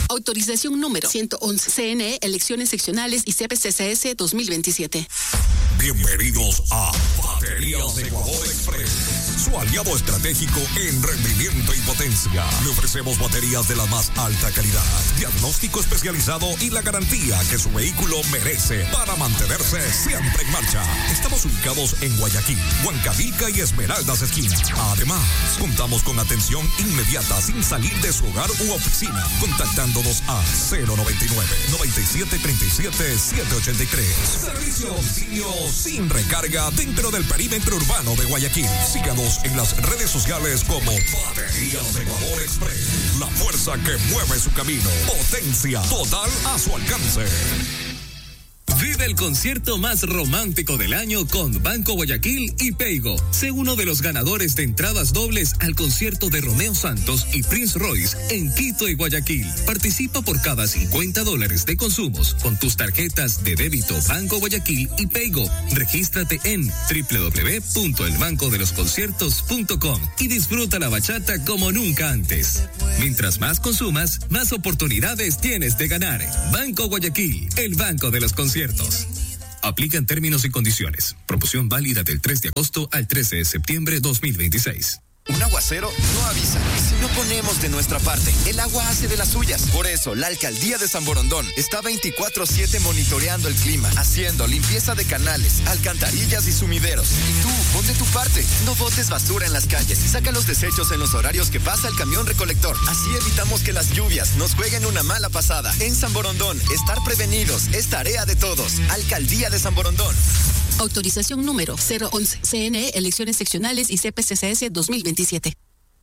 Autorización número 111. CNE, elecciones seccionales y CPCCS 2027. Bienvenidos a Baterías Ecuador Express, su aliado estratégico en rendimiento y potencia. Le ofrecemos baterías de la más alta calidad, diagnóstico especializado y la garantía que su vehículo merece para mantenerse siempre en marcha. Estamos ubicados en Guayaquil, Huancavelica y Esmeraldas Esquina. Además, contamos con atención inmediata sin salir de su hogar u oficina, contactándonos a 099-9737-783. Servicio a domicilio sin recarga dentro del perímetro urbano de Guayaquil. Síganos en las redes sociales como Baterías Ecuador Express. La fuerza que mueve su camino. Potencia total a su alcance. Vive el concierto más romántico del año con Banco Guayaquil y Peigo. Sé uno de los ganadores de entradas dobles al concierto de Romeo Santos y Prince Royce en Quito y Guayaquil. Participa por cada $50 de consumos con tus tarjetas de débito Banco Guayaquil y Peigo. Regístrate en www.elbancodelosconciertos.com y disfruta la bachata como nunca antes. Mientras más consumas, más oportunidades tienes de ganar. Banco Guayaquil, el banco de los conciertos. Aplican términos y condiciones. Promoción válida del 3 de agosto al 13 de septiembre 2026. Un aguacero no avisa. Y si no ponemos de nuestra parte, el agua hace de las suyas. Por eso, la Alcaldía de San Borondón está 24/7 monitoreando el clima, haciendo limpieza de canales, alcantarillas y sumideros. Y tú, pon de tu parte. No botes basura en las calles. Saca los desechos en los horarios que pasa el camión recolector. Así evitamos que las lluvias nos jueguen una mala pasada. En San Borondón, estar prevenidos es tarea de todos. Alcaldía de San Borondón. Autorización número 011. CNE, elecciones seccionales y CPCCS 2027.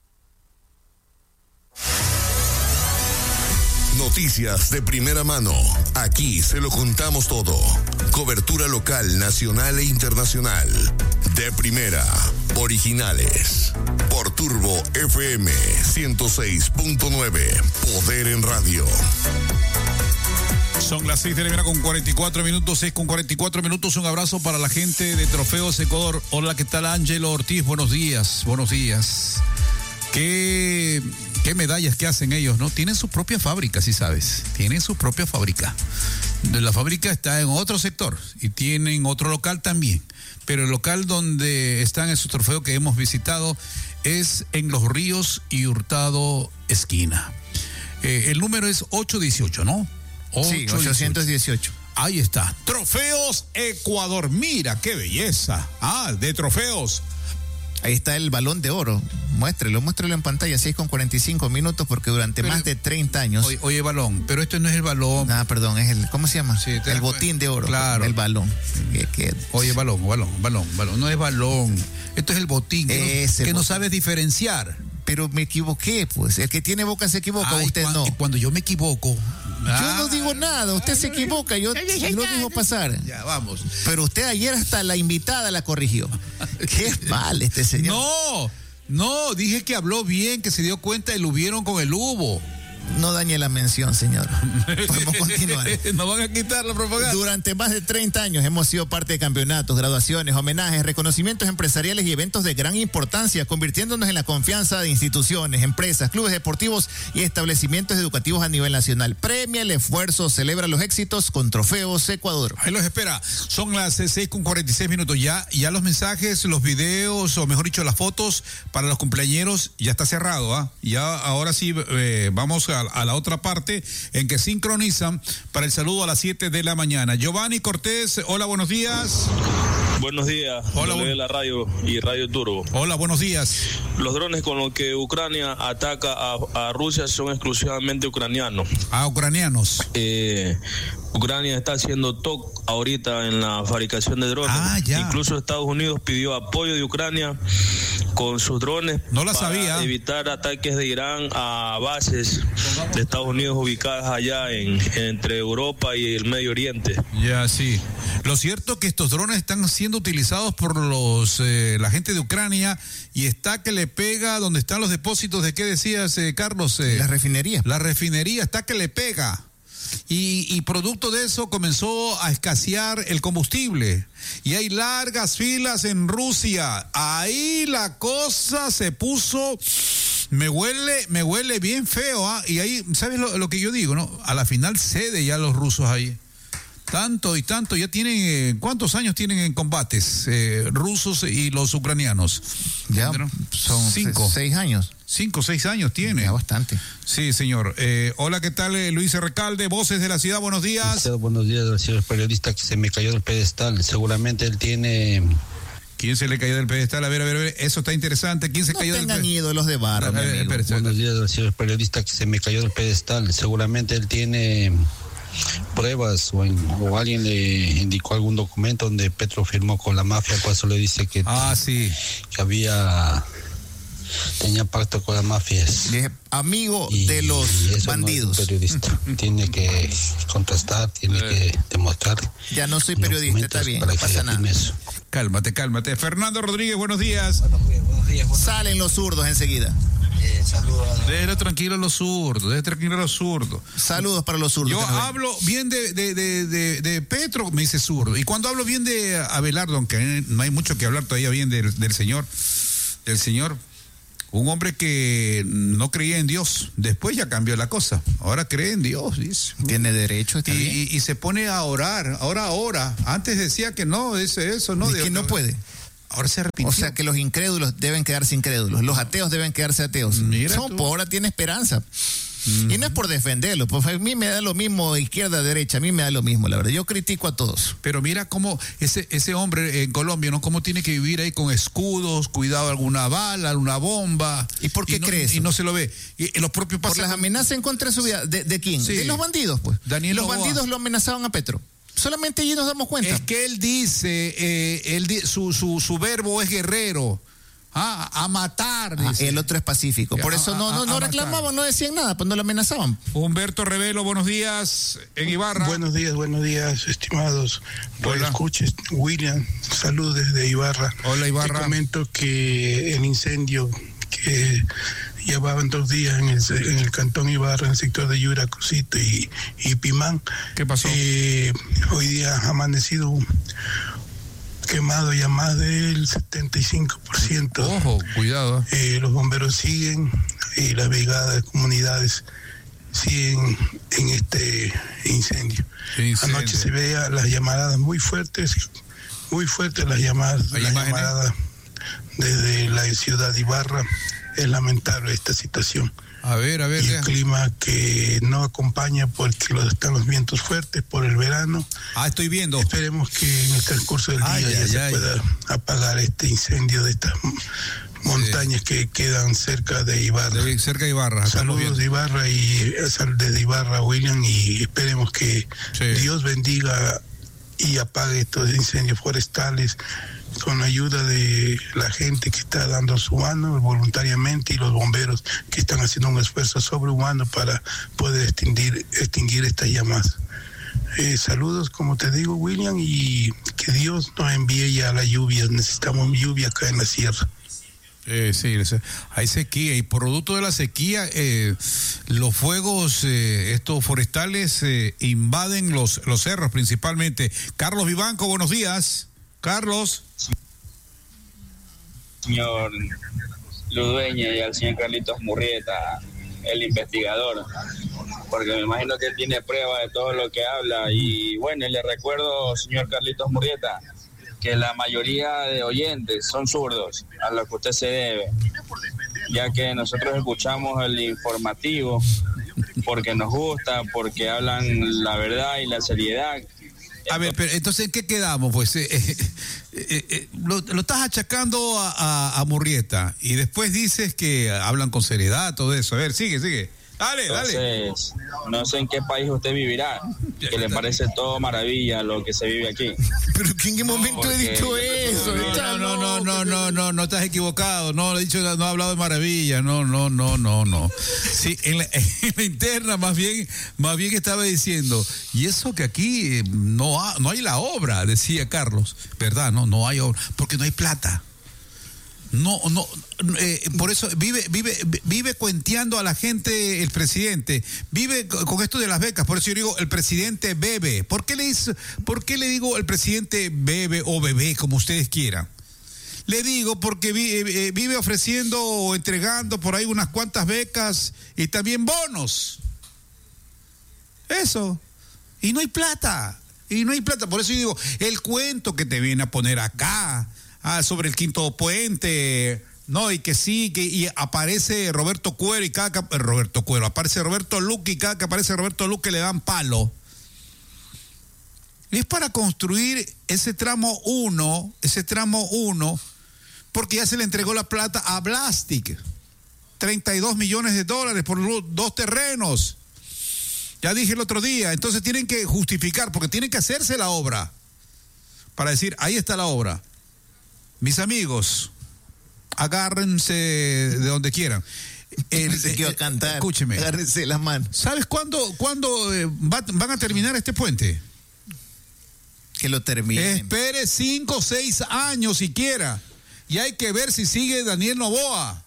Noticias de primera mano. Aquí se lo contamos todo. Cobertura local, nacional e internacional. De primera. Originales. Por Turbo FM 106.9. Poder en radio. Son las 6 de la mañana con 44 minutos, 6 con 44 minutos. Un abrazo para la gente de Trofeos Ecuador. Hola, ¿qué tal? Ángelo Ortiz, buenos días, buenos días. ¿Qué medallas que hacen ellos, no? Tienen su propia fábrica, si sabes. Tienen su propia fábrica. La fábrica está en otro sector y tienen otro local también. Pero el local donde están esos trofeos que hemos visitado es en Los Ríos y Hurtado esquina. El número es 818, ¿no? Sí, 818. Ahí está. Trofeos Ecuador. Mira, qué belleza. De trofeos. Ahí está el Balón de Oro. Muéstrelo en pantalla, 6 con 45 minutos, porque durante más de 30 años... Oye, balón, pero esto no es el balón. Perdón, es el... ¿Cómo se llama? Sí, el botín de oro. Claro. El balón. Oye, balón. No es balón. Esto es el botín. Que no sabes diferenciar. Pero me equivoqué, pues. El que tiene boca se equivoca, usted no. Cuando yo me equivoco... Yo no digo nada, usted se equivoca, yo no digo pasar. Ya, vamos. Pero usted ayer hasta la invitada la corrigió. Qué mal este señor. No, dije que habló bien, que se dio cuenta y lo hubieron con el hubo. No dañe la mención, señor. Podemos continuar. Nos van a quitar la propaganda. Durante más de 30 años hemos sido parte de campeonatos, graduaciones, homenajes, reconocimientos empresariales y eventos de gran importancia, convirtiéndonos en la confianza de instituciones, empresas, clubes deportivos y establecimientos educativos a nivel nacional. Premia el esfuerzo, celebra los éxitos con Trofeos Ecuador. Ahí los espera. Son las 6 con 46 minutos. Ya los mensajes, los videos, o mejor dicho, las fotos para los cumpleañeros ya está cerrado. Ya ahora sí vamos a la otra parte en que sincronizan para el saludo a las 7 de la mañana. Giovanni Cortés, hola, buenos días. Buenos días, hola, de la radio y Radio Turbo. Hola, buenos días. Los drones con los que Ucrania ataca a Rusia son exclusivamente ucranianos. Ucranianos. Ucrania está haciendo top ahorita en la fabricación de drones. Incluso Estados Unidos pidió apoyo de Ucrania con sus drones para evitar ataques de Irán a bases de Estados Unidos ubicadas allá entre Europa y el Medio Oriente. Ya, sí. Lo cierto es que estos drones están siendo utilizados por la gente de Ucrania y está que le pega donde están los depósitos de, ¿qué decías, Carlos? La refinería. La refinería está que le pega. Y producto de eso comenzó a escasear el combustible y hay largas filas en Rusia. Ahí la cosa se puso me huele bien feo, y ahí, ¿sabes lo que yo digo, no? A la final cede ya los rusos ahí. Tanto y tanto, ya tienen, ¿cuántos años tienen en combates rusos y los ucranianos? Ya son 6 años. 5 o 6 años tiene. Ya bastante. Sí, señor. Hola, ¿qué tal? Luis Recalde, Voces de la Ciudad, buenos días. Buenos días, señor periodista que se me cayó del pedestal. Seguramente él tiene... ¿Quién se le cayó del pedestal? A ver, eso está interesante. ¿Quién se cayó del pedestal? No tengan ídolos de barra, mi amigo. Buenos días, señor periodista que se me cayó del pedestal. Seguramente él tiene pruebas o alguien le indicó algún documento donde Petro firmó con la mafia, por eso le dice que sí, que tenía pacto con las mafias. Amigo de los bandidos. No es periodista. Tiene que contrastar, tiene que demostrar. Ya no soy periodista, está bien, no pasa nada. Cálmate. Fernando Rodríguez, buenos días. Buenos días. Salen los zurdos enseguida. Saludos. Déjale tranquilo a los zurdos. Saludos para los zurdos. Yo hablo bien de Petro, me dice zurdo. Y cuando hablo bien de Abelardo, aunque no hay mucho que hablar todavía bien del señor, un hombre que no creía en Dios, después ya cambió la cosa. Ahora cree en Dios, dice. Tiene derecho, está bien. Y se pone a orar. Ahora ora. Antes decía que no, dice eso, no. Que no puede. Ahora se arrepintió. O sea que los incrédulos deben quedarse incrédulos, los ateos deben quedarse ateos. Ahora tiene esperanza. Y no es por defenderlo, pues a mí me da lo mismo izquierda, derecha, a mí me da lo mismo, la verdad. Yo critico a todos. Pero mira cómo ese hombre en Colombia, ¿no? Cómo tiene que vivir ahí con escudos, cuidado alguna bala, alguna bomba. ¿Y por qué crees? Y no se lo ve. Y los propios por las amenazas en contra de su vida. ¿De quién? Sí. De los bandidos, pues. Los bandidos lo amenazaban a Petro. Solamente allí nos damos cuenta. Es que él dice, su verbo es guerrero. A matar, dice. El otro es pacífico. Por eso no reclamaban, no decían nada, pues no lo amenazaban. Humberto Revelo, buenos días, en Ibarra. Buenos días, estimados. Escuches, William, saludos desde Ibarra. Hola, Ibarra. Te comento que el incendio que llevaban 2 días en el cantón Ibarra, en el sector de Yura, Crucito y Pimán. ¿Qué pasó? Hoy día ha amanecido quemado ya más del 75%. Ojo, cuidado. Los bomberos siguen y las brigadas de comunidades siguen en este incendio. Anoche se veía las llamaradas muy fuertes las llamadas desde la ciudad de Ibarra. Es lamentable esta situación. A ver. Y el clima que no acompaña porque están los vientos fuertes por el verano. Estoy viendo. Esperemos que en el transcurso del día se pueda apagar este incendio de estas montañas que quedan cerca de Ibarra. Cerca de Ibarra. Saludos de Ibarra y desde Ibarra, William, y esperemos que Dios bendiga y apague estos incendios forestales con la ayuda de la gente que está dando su mano voluntariamente y los bomberos que están haciendo un esfuerzo sobrehumano para poder extinguir estas llamas. Saludos, como te digo, William, y que Dios nos envíe ya la lluvia. Necesitamos lluvia acá en la sierra. Sí, hay sequía y producto de la sequía los fuegos estos forestales invaden los cerros principalmente. Carlos Vivanco, buenos días. Carlos. Señor Ludueña y al señor Carlitos Murrieta, el investigador, porque me imagino que él tiene prueba de todo lo que habla. Y bueno, le recuerdo, señor Carlitos Murrieta, que la mayoría de oyentes son zurdos, a lo que usted se debe, ya que nosotros escuchamos el informativo porque nos gusta, porque hablan la verdad y la seriedad. A ver, pero entonces, ¿en qué quedamos? Pues lo estás achacando a Murrieta y después dices que hablan con seriedad, todo eso. A ver, sigue. Dale. Entonces, no sé en qué país usted vivirá, que le parece todo maravilla lo que se vive aquí. Pero ¿en qué momento he dicho eso? No, estás equivocado. No he dicho, no he hablado de maravilla. No. Sí, en la interna más bien estaba diciendo, y eso que aquí no hay la obra, decía Carlos, ¿verdad? No hay obra, porque no hay plata. Por eso vive cuenteando a la gente el presidente, vive con esto de las becas. Por eso yo digo, el presidente bebe. ¿Por qué le digo el presidente bebe o bebé, como ustedes quieran? Le digo porque vive ofreciendo o entregando por ahí unas cuantas becas y también bonos. Eso. Y no hay plata. Por eso yo digo, el cuento que te viene a poner acá, sobre el quinto puente, no, y que sí, y aparece Roberto Cuero y aparece Roberto Luque y cada que aparece Roberto Luque le dan palo. Es para construir ese tramo 1, porque ya se le entregó la plata a Blastic. $32 millones por 2 terrenos. Ya dije el otro día, entonces tienen que justificar, porque tienen que hacerse la obra, para decir, ahí está la obra. Mis amigos, agárrense de donde quieran. Se quiero cantar. Escúcheme. Agárrense las manos. ¿Sabes cuándo van a terminar este puente? Que lo terminen. Espere 5 o 6 años siquiera. Y hay que ver si sigue Daniel Noboa.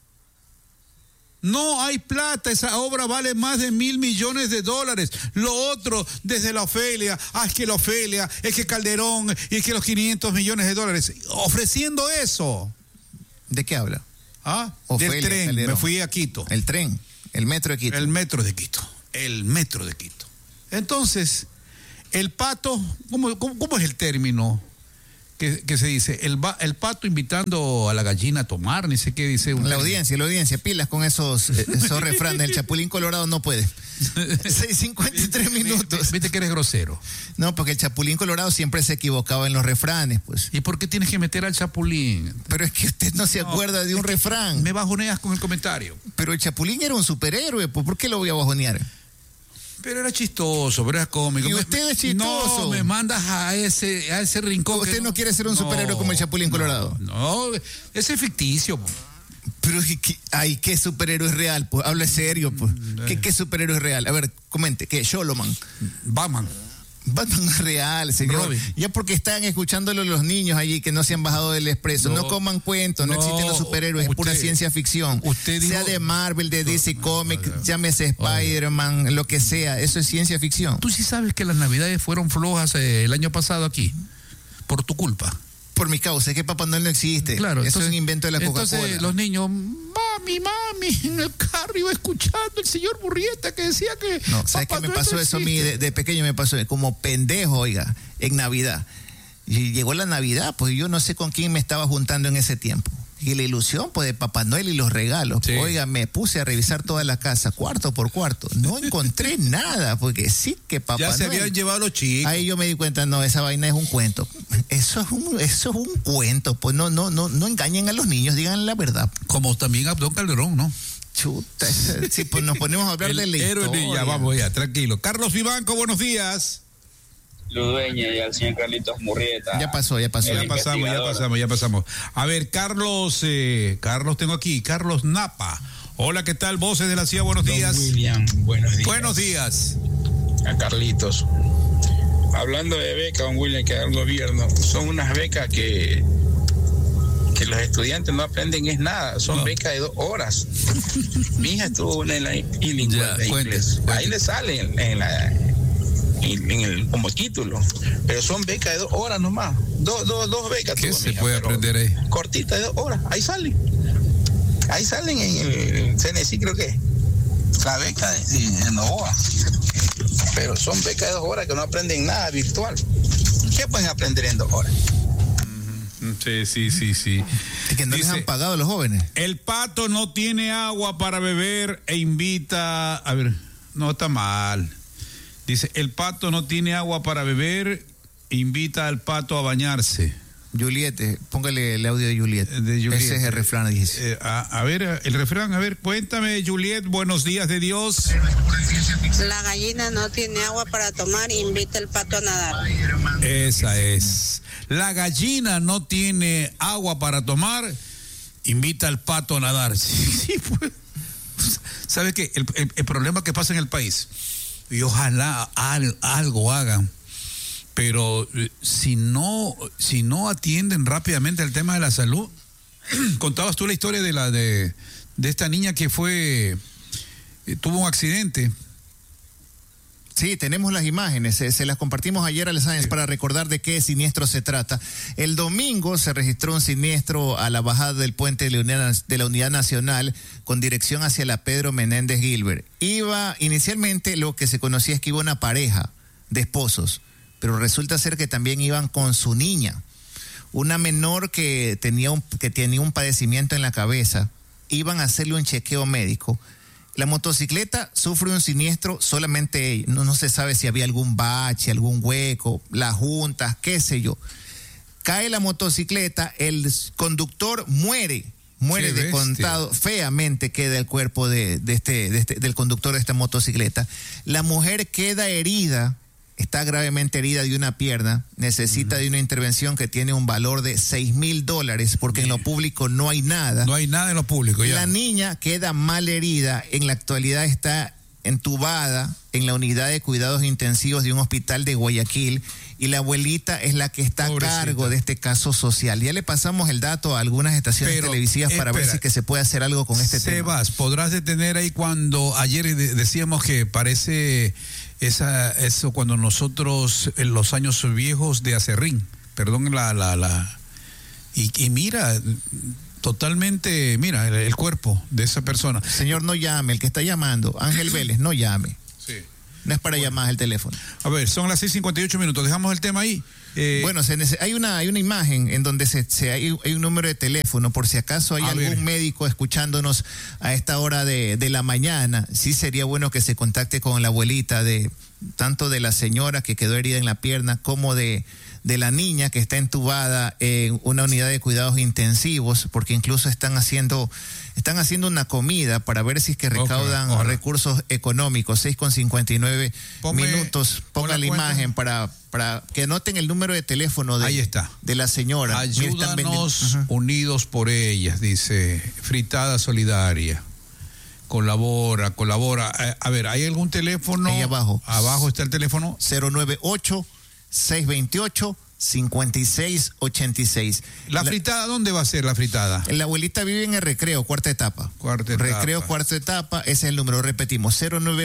No hay plata, esa obra vale más de $1,000 millones. Lo otro, desde la Ofelia, es que Calderón, y es que los $500 millones, ofreciendo eso. ¿De qué habla? Del tren, Calderón. Me fui a Quito. El tren, el metro de Quito. El metro de Quito. Entonces, el pato, ¿cómo es el término que se dice? El pato invitando a la gallina a tomar, ni sé qué dice. La audiencia, pilas con esos refranes. El Chapulín Colorado no puede. 6:53 minutos. Viste que eres grosero. No, porque el Chapulín Colorado siempre se equivocaba en los refranes, pues. ¿Y por qué tienes que meter al Chapulín? Pero es que usted no se acuerda de un refrán. Me bajoneas con el comentario. Pero el Chapulín era un superhéroe, pues ¿por qué lo voy a bajonear? Pero era chistoso, pero era cómico. Y usted es chistoso. No, me mandas a ese rincón. ¿Usted no quiere ser un superhéroe como el Chapulín Colorado? No, ese es ficticio. Pero, ¿qué superhéroe es real? Pues hable serio, pues. ¿Qué superhéroe es real? A ver, comente, ¿qué? Sholoman. Batman es real, señor. Robin. Ya porque están escuchándolo los niños allí que no se han bajado del expreso. No coman cuentos, no existen los superhéroes, es pura ciencia ficción. Sea de Marvel, de DC Comics, llámese Spider-Man, lo que sea, eso es ciencia ficción. Tú sí sabes que las navidades fueron flojas el año pasado aquí, por tu culpa. Por mi causa, es que Papá Noel no existe. Claro, eso es un invento de la Coca-Cola. Entonces los niños, mami, en el carro iba escuchando el señor Burrieta que decía que... No, ¿sabes qué me pasó eso a mí? De pequeño me pasó como pendejo, oiga, en Navidad. Y llegó la Navidad, pues yo no sé con quién me estaba juntando en ese tiempo. Y la ilusión, pues, de Papá Noel y los regalos. Sí. Oiga, me puse a revisar toda la casa, cuarto por cuarto. No encontré nada, porque sí que Papá Noel... Ya se habían llevado los chicos. Ahí yo me di cuenta, no, esa vaina es un cuento. Eso es un cuento, pues no engañen a los niños, digan la verdad. Como también a Don Calderón, ¿no? Chuta, sí, pues nos ponemos a hablar de la historia. Ya vamos, tranquilo. Carlos Vivanco, buenos días. Ludueña y al señor Carlitos Murrieta. Ya pasamos. A ver, Carlos tengo aquí, Carlos Napa. Hola, ¿qué tal? Voces de la Ciudad, buenos días. William, buenos días. Buenos días. A Carlitos. Hablando de becas, don William, que da el gobierno, son unas becas que los estudiantes no aprenden es nada, son becas de 2 horas. Mi hija estuvo en la bilingüe de inglés. Ahí le sale como título, pero son becas de 2 horas nomás, dos becas. ¿Qué se puede aprender ahí? Cortita de 2 horas, ahí salen en el CNC, creo que la beca de Novoa, pero son becas de 2 horas que no aprenden nada virtual. ¿Qué pueden aprender en 2 horas? Sí. Es que no les han pagado a los jóvenes. El pato no tiene agua para beber e invita, a ver, no está mal. Dice, el pato no tiene agua para beber, invita al pato a bañarse. Juliette, póngale el audio de Juliette. Ese es el refrán, dice. A ver, el refrán, cuéntame, Juliette, buenos días de Dios. La gallina no tiene agua para tomar, invita al pato a nadar. Esa es. La gallina no tiene agua para tomar, invita al pato a nadar. Sí, pues. ¿Sabes qué? El problema que pasa en el país, y ojalá algo hagan, pero si no atienden rápidamente el tema de la salud. Contabas tú la historia de esta niña que tuvo un accidente, Sí, tenemos las imágenes, se las compartimos ayer a Sáenz para recordar de qué siniestro se trata. El domingo se registró un siniestro a la bajada del puente de la Unidad Nacional con dirección hacia la Pedro Menéndez Gilbert. Inicialmente lo que se conocía es que iba una pareja de esposos, pero resulta ser que también iban con su niña, una menor que tenía un padecimiento en la cabeza. Iban a hacerle un chequeo médico. La motocicleta sufre un siniestro, solamente no se sabe si había algún bache, algún hueco, las juntas, qué sé yo. Cae la motocicleta, el conductor muere de contado, feamente queda el cuerpo del conductor de esta motocicleta. La mujer queda herida, está gravemente herida de una pierna, necesita de una intervención que tiene un valor de $6,000 porque en lo público no hay nada. No hay nada en lo público, ya. La niña queda mal herida, en la actualidad está entubada en la unidad de cuidados intensivos de un hospital de Guayaquil y la abuelita es la que está a cargo de este caso social. Ya le pasamos el dato a algunas estaciones televisivas para ver si que se puede hacer algo con este tema. Sebas, ¿podrás detener ahí cuando ayer decíamos que parece... Eso cuando nosotros en los años viejos de Acerrín, perdón y mira, totalmente, mira el cuerpo de esa persona. Señor, no llame, el que está llamando, Ángel Vélez, no llame. Sí. No es para llamar el teléfono. A ver, son las 6:58, dejamos el tema ahí. Bueno, hay una imagen en donde hay un número de teléfono, por si acaso hay algún médico escuchándonos a esta hora de la mañana. Sí sería bueno que se contacte con la abuelita tanto de la señora que quedó herida en la pierna como de la niña que está entubada en una unidad de cuidados intensivos, porque incluso están haciendo una comida para ver si es que recaudan recursos económicos. 6:59 minutos. Ponga la imagen para que anoten el número de teléfono de la señora. Ayúdanos, unidos por ellas, dice Fritada Solidaria. Colabora. A ver, ¿hay algún teléfono? Ahí abajo. Abajo está el teléfono. 098-628-5686. ¿La fritada dónde va a ser la fritada? La abuelita vive en el Recreo, cuarta etapa. Cuarta etapa, ese es el número, repetimos,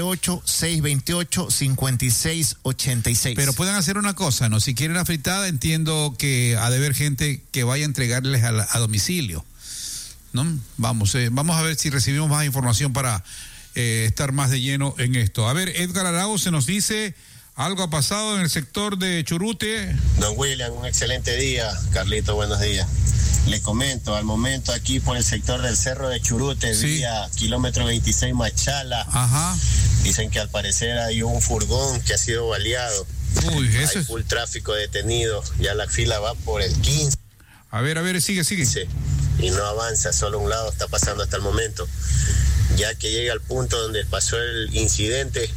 098-628-5686. Pero pueden hacer una cosa, ¿no? Si quieren la fritada, entiendo que ha de haber gente que vaya a entregarles a domicilio, ¿no? Vamos a ver si recibimos más información para estar más de lleno en esto. A ver, Edgar Arauz se nos dice... Algo ha pasado en el sector de Churute. Don William, un excelente día. Carlito, buenos días. Le comento, al momento aquí por el sector del Cerro de Churute, vía kilómetro 26 Machala. Ajá. Dicen que al parecer hay un furgón que ha sido baleado. Hay full tráfico detenido. Ya la fila va por el 15. A ver, sigue. Sí, y no avanza, solo un lado está pasando hasta el momento. Ya que llega al punto donde pasó el incidente...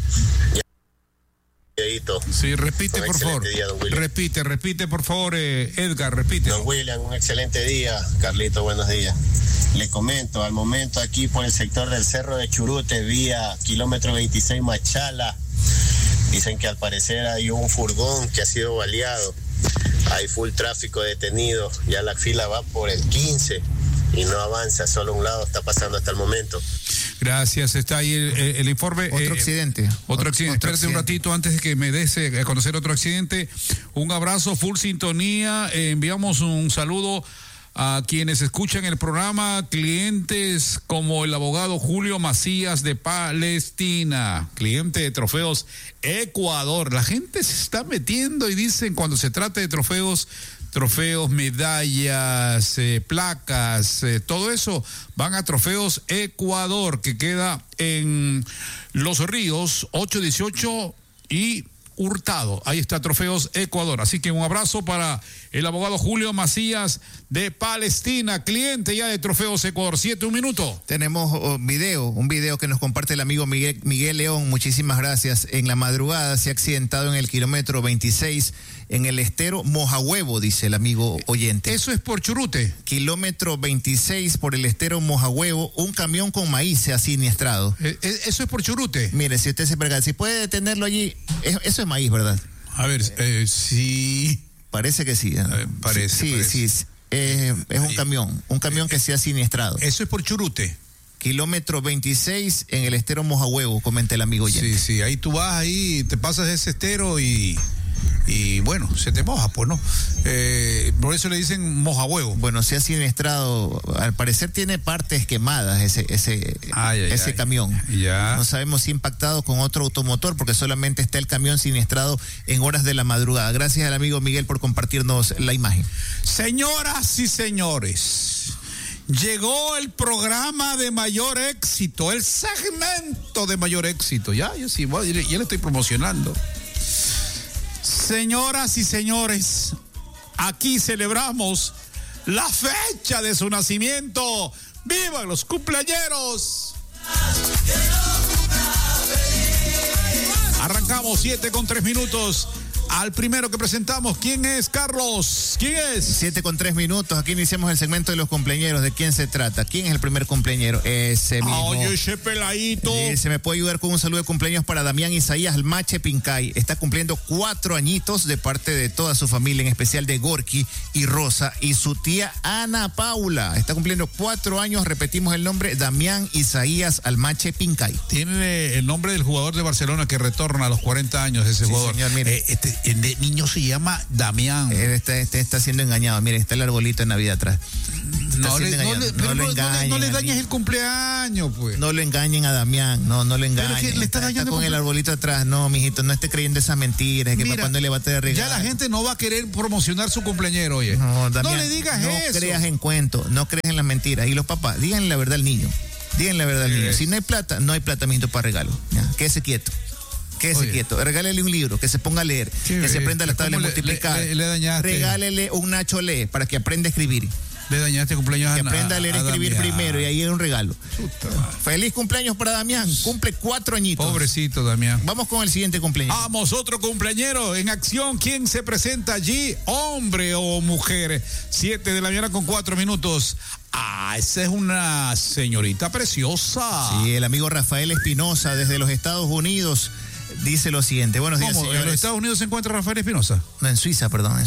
Sí, repite por favor. Día, repite por favor, Edgar, repite. Don William, un excelente día. Carlito, buenos días. Le comento, al momento aquí por el sector del Cerro de Churute, vía kilómetro 26 Machala, dicen que al parecer hay un furgón que ha sido baleado. Hay full tráfico detenido. Ya la fila va por el 15 y no avanza, solo un lado está pasando hasta el momento. Gracias, está ahí el informe. Otro accidente. Espérate un ratito antes de que me des a conocer otro accidente. Un abrazo, full sintonía. Enviamos un saludo a quienes escuchan el programa, clientes como el abogado Julio Macías de Palestina, cliente de Trofeos Ecuador. La gente se está metiendo y dicen cuando se trata de trofeos, medallas, placas, todo eso van a Trofeos Ecuador, que queda en Los Ríos, 818 y Hurtado. Ahí está Trofeos Ecuador. Así que un abrazo para el abogado Julio Macías de Palestina, cliente ya de Trofeos Ecuador. 7 minutos. Tenemos un video que nos comparte el amigo Miguel León. Muchísimas gracias. En la madrugada se ha accidentado en el kilómetro 26 en el estero Mojahuevo, dice el amigo oyente. Eso es por Churute. Kilómetro 26 por el estero Mojahuevo, un camión con maíz se ha siniestrado. Eso es por Churute. Mire, si usted se percata, si puede detenerlo allí, eso es maíz, ¿verdad? A ver, sí. Parece que sí. Parece. Sí. Es un camión que se ha siniestrado. Eso es por Churute. kilómetro 26 en el estero Mojahuevo, comenta el amigo oyente. Sí, ahí tú vas, ahí te pasas ese estero y bueno, se te moja, pues, ¿no? Por eso le dicen mojahuevo. Bueno, se ha siniestrado, al parecer tiene partes quemadas ese camión. Ya. No sabemos si impactado con otro automotor, porque solamente está el camión siniestrado en horas de la madrugada. Gracias al amigo Miguel por compartirnos la imagen. Señoras y señores, llegó el programa de mayor éxito, el segmento de mayor éxito. Ya le estoy promocionando. Señoras y señores, aquí celebramos la fecha de su nacimiento. ¡Vivan los cumpleañeros! Arrancamos 7:03. Al primero que presentamos, ¿quién es, Carlos? ¿Quién es? 7:03. Aquí iniciamos el segmento de los cumpleañeros. ¿De quién se trata? ¿Quién es el primer cumpleañero? Ese mismo. Oye, ese peladito. Se me puede ayudar con un saludo de cumpleaños para Damián Isaías Almache Pincay. Está cumpliendo 4 añitos de parte de toda su familia, en especial de Gorky y Rosa y su tía Ana Paula. Está cumpliendo 4 años. Repetimos el nombre: Damián Isaías Almache Pincay. Tiene el nombre del jugador de Barcelona que retorna a los 40 años, ese jugador. Señor, mire. El niño se llama Damián. Está siendo engañado. Mire, está el arbolito de Navidad atrás. No le dañes el cumpleaños, pues. No lo engañen a Damián. No lo engañen. Pero le está dañando con el arbolito atrás. No, mijito, no esté creyendo esas mentiras. Que para cuando le va a tener regalo. Ya la gente no va a querer promocionar su cumpleañero, oye. No, Damián, no le digas eso. No creas en cuentos, no creas en las mentiras. Y los papás, díganle la verdad al niño. Díganle la verdad al niño. Si no hay plata, mijito, para regalo. ¿Ya? Quédese quieto. Regálele un libro, que se ponga a leer, que se aprenda las tablas de multiplicar. Le dañaste. Regálele un Nacho Lee para que aprenda a escribir. Le dañaste cumpleaños que aprenda a leer y escribir primero, y ahí es un regalo. Feliz cumpleaños para Damián, cumple 4 añitos. Pobrecito Damián. Vamos con el siguiente cumpleaños. Vamos, otro cumpleañero en acción. ¿Quién se presenta allí? ¿Hombre o mujer? 7:04. Esa es una señorita preciosa. Sí, el amigo Rafael Espinosa desde los Estados Unidos dice lo siguiente. Buenos días, señores. ¿En los Estados Unidos se encuentra Rafael Espinosa? No, en Suiza.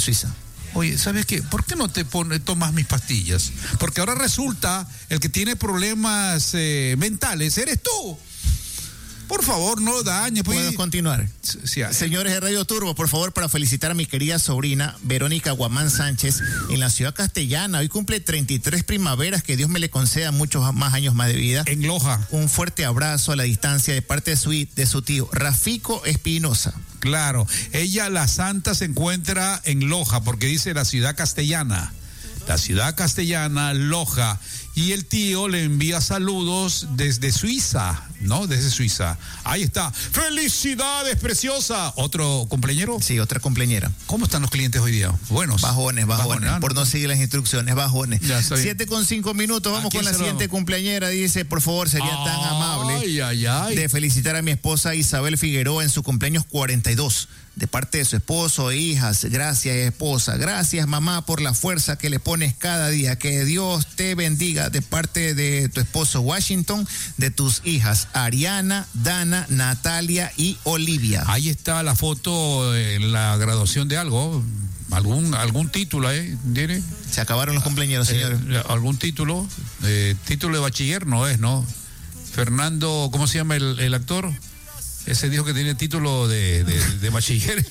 Oye, ¿sabes qué? ¿Por qué no tomas mis pastillas? Porque ahora resulta el que tiene problemas mentales eres tú. Por favor, no lo dañes. ¿Puedo continuar? Sí. Señores de Radio Turbo, por favor, para felicitar a mi querida sobrina Verónica Guamán Sánchez en la ciudad castellana. Hoy cumple 33 primaveras, que Dios me le conceda muchos más años más de vida. En Loja. Un fuerte abrazo a la distancia de parte de su tío Rafico Espinosa. Claro, ella, la santa, se encuentra en Loja, porque dice la ciudad castellana. La ciudad castellana, Loja. Y el tío le envía saludos desde Suiza, ¿no? Desde Suiza. Ahí está. ¡Felicidades, preciosa! ¿Otro cumpleañero? Sí, otra cumpleañera. ¿Cómo están los clientes hoy día? Buenos. Bajones. Por no seguir las instrucciones, bajones. 7:05. Vamos con la siguiente cumpleañera. Dice, por favor, sería tan amable de felicitar a mi esposa Isabel Figueroa en su cumpleaños 42. De parte de su esposo e hijas. Gracias, esposa. Gracias, mamá, por la fuerza que le pones cada día. Que Dios te bendiga. De parte de tu esposo Washington, de tus hijas Ariana, Dana, Natalia y Olivia. Ahí está la foto en la graduación de algo. Algún título, ¿tiene? Se acabaron los cumpleaños, señores. ¿Algún título? Título de bachiller no es, ¿no? Fernando, ¿cómo se llama el actor? Ese dijo que tiene título de bachiller.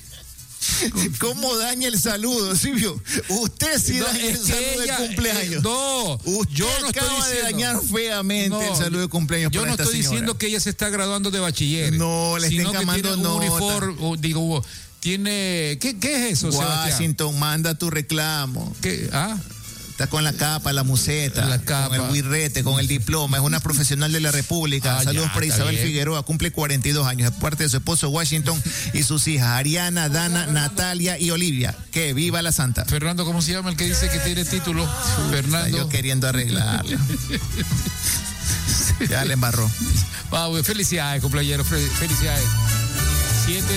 ¿Cómo daña el saludo, Silvio? Usted sí daña el saludo de cumpleaños. Yo no acaba de dañar feamente el saludo de cumpleaños. Yo no estoy diciendo que ella se está graduando de bachiller. No, le estén camando un uniforme, tiene, ¿qué es eso, Washington, Sebastián? manda tu reclamo. ¿Qué? Está con la capa, la museta, con el birrete, con el diploma. Es una profesional de la República. Saludos para Isabel Figueroa, cumple 42 años. De parte de su esposo Washington y sus hijas Ariana, Dana, Natalia y Olivia. Que viva la santa. Fernando, ¿cómo se llama el que dice que tiene título? Fernando. Yo queriendo arreglarlo. Ya le embarró. Felicidades, cumpleaños. Felicidades.